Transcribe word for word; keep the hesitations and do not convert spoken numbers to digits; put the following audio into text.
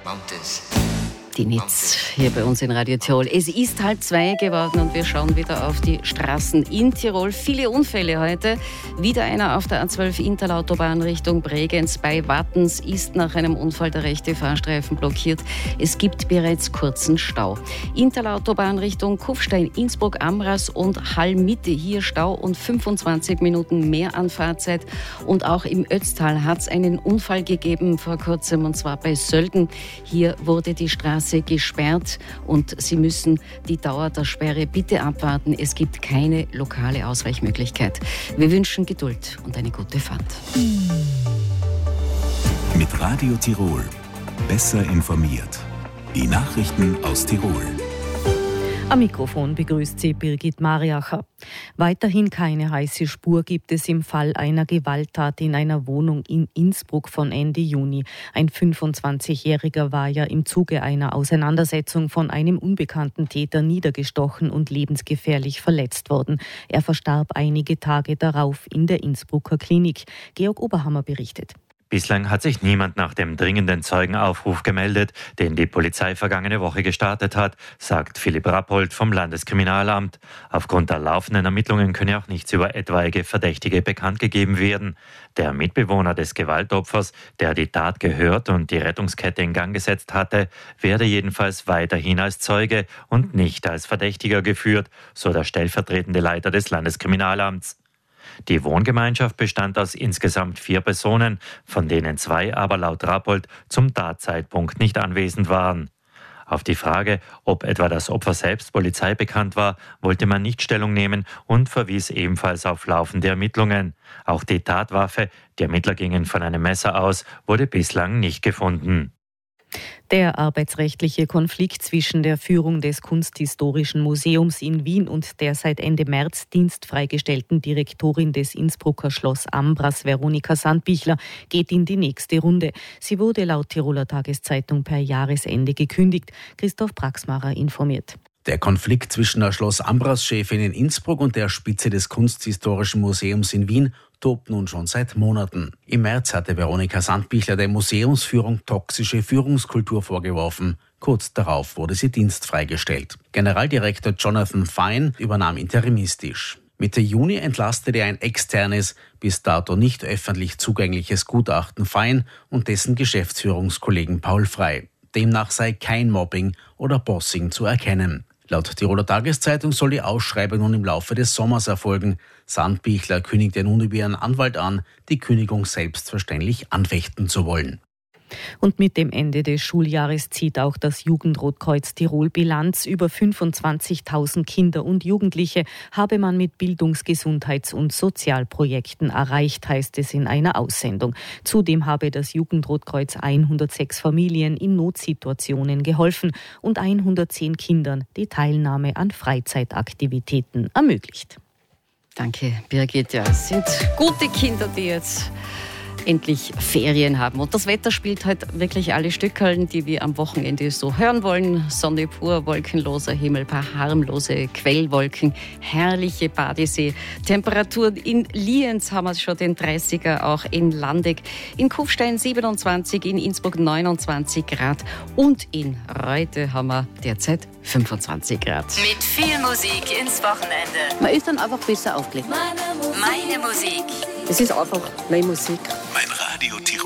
Die Nitz hier bei uns in Radio Tirol. Es ist halb zwei geworden und wir schauen wieder auf die Straßen in Tirol. Viele Unfälle heute. Wieder einer auf der A zwölf Interlautobahn Richtung Bregenz. Bei Wattens ist nach einem Unfall der rechte Fahrstreifen blockiert. Es gibt bereits kurzen Stau. Interlautobahn Richtung Kufstein, Innsbruck, Ambras und Hall-Mitte. Hier Stau und fünfundzwanzig Minuten mehr Anfahrtzeit. Und auch im Ötztal hat es einen Unfall gegeben vor kurzem, und zwar bei Sölden. Hier wurde die Straße gesperrt und Sie müssen die Dauer der Sperre bitte abwarten. Es gibt keine lokale Ausweichmöglichkeit. Wir wünschen Geduld und eine gute Fahrt. Mit Radio Tirol. Besser informiert. Die Nachrichten aus Tirol. Am Mikrofon begrüßt sie Birgit Mariacher. Weiterhin keine heiße Spur gibt es im Fall einer Gewalttat in einer Wohnung in Innsbruck von Ende Juni. Ein fünfundzwanzigjähriger war ja im Zuge einer Auseinandersetzung von einem unbekannten Täter niedergestochen und lebensgefährlich verletzt worden. Er verstarb einige Tage darauf in der Innsbrucker Klinik. Georg Oberhammer berichtet. Bislang hat sich niemand nach dem dringenden Zeugenaufruf gemeldet, den die Polizei vergangene Woche gestartet hat, sagt Philipp Rappold vom Landeskriminalamt. Aufgrund der laufenden Ermittlungen könne auch nichts über etwaige Verdächtige bekannt gegeben werden. Der Mitbewohner des Gewaltopfers, der die Tat gehört und die Rettungskette in Gang gesetzt hatte, werde jedenfalls weiterhin als Zeuge und nicht als Verdächtiger geführt, so der stellvertretende Leiter des Landeskriminalamts. Die Wohngemeinschaft bestand aus insgesamt vier Personen, von denen zwei aber laut Rappold zum Tatzeitpunkt nicht anwesend waren. Auf die Frage, ob etwa das Opfer selbst Polizei bekannt war, wollte man nicht Stellung nehmen und verwies ebenfalls auf laufende Ermittlungen. Auch die Tatwaffe, die Ermittler gingen von einem Messer aus, wurde bislang nicht gefunden. Der arbeitsrechtliche Konflikt zwischen der Führung des Kunsthistorischen Museums in Wien und der seit Ende März dienstfreigestellten Direktorin des Innsbrucker Schloss Ambras, Veronika Sandbichler, geht in die nächste Runde. Sie wurde laut Tiroler Tageszeitung per Jahresende gekündigt. Christoph Braxmacher informiert. Der Konflikt zwischen der Schloss Ambras-Chefin in Innsbruck und der Spitze des Kunsthistorischen Museums in Wien tobt nun schon seit Monaten. Im März hatte Veronika Sandbichler der Museumsführung toxische Führungskultur vorgeworfen. Kurz darauf wurde sie dienstfreigestellt. Generaldirektor Jonathan Fine übernahm interimistisch. Mitte Juni entlastete ein externes, bis dato nicht öffentlich zugängliches Gutachten Fine und dessen Geschäftsführungskollegen Paul Frey. Demnach sei kein Mobbing oder Bossing zu erkennen. Laut Tiroler Tageszeitung soll die Ausschreibung nun im Laufe des Sommers erfolgen. Sandbichler kündigte nun über ihren Anwalt an, die Kündigung selbstverständlich anfechten zu wollen. Und mit dem Ende des Schuljahres zieht auch das Jugendrotkreuz Tirol Bilanz. Über fünfundzwanzigtausend Kinder und Jugendliche habe man mit Bildungs-, Gesundheits- und Sozialprojekten erreicht, heißt es in einer Aussendung. Zudem habe das Jugendrotkreuz hundertsechs Familien in Notsituationen geholfen und hundertzehn Kindern die Teilnahme an Freizeitaktivitäten ermöglicht. Danke, Birgit. Ja, es sind gute Kinder, die jetzt endlich Ferien haben. Und das Wetter spielt halt wirklich alle Stückeln, die wir am Wochenende so hören wollen. Sonne pur, wolkenloser Himmel, paar harmlose Quellwolken, herrliche Badesee. Temperaturen in Lienz haben wir schon den dreißiger, auch in Landeck. In Kufstein siebenundzwanzig, in Innsbruck neunundzwanzig Grad und in Reute haben wir derzeit fünfundzwanzig Grad. Mit viel Musik ins Wochenende. Man ist dann einfach besser aufgelegt. Meine Musik. Es ist einfach meine Musik. Mein Radio Tirol.